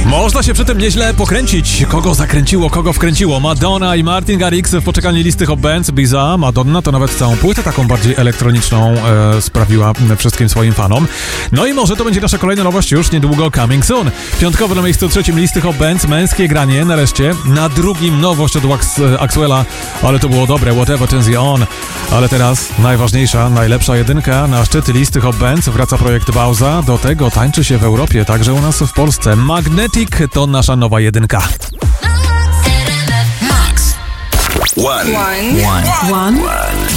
Można się przy tym nieźle pokręcić. Kogo zakręciło, kogo wkręciło. Madonna i Martin Garrix w poczekalni listy Hot Bands. Biza, Madonna to nawet całą płytę taką bardziej elektroniczną sprawiła wszystkim swoim fanom. No i może to będzie nasza kolejna nowość już niedługo, coming soon. Piątkowo na miejscu 3 listy Hot Bands, męskie granie nareszcie. Na drugim nowość od Axwella, ale to było dobre, Whatever Turns You On. Ale teraz najważniejsza, najlepsza jedynka na szczyty listy Hot Bands. Wraca projekt Bauza, do tego tańczy się w Europie, także u nas w Polsce. Magnetic to nasza nowa jedynka. One.